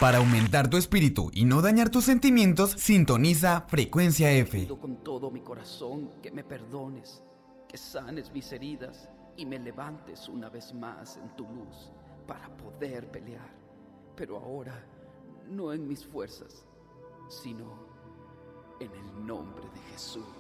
Para aumentar tu espíritu y no dañar tus sentimientos, sintoniza Frecuencia F. Pido con todo mi corazón que me perdones, que sanes mis heridas y me levantes una vez más en tu luz para poder pelear. Pero ahora, no en mis fuerzas, sino en el nombre de Jesús.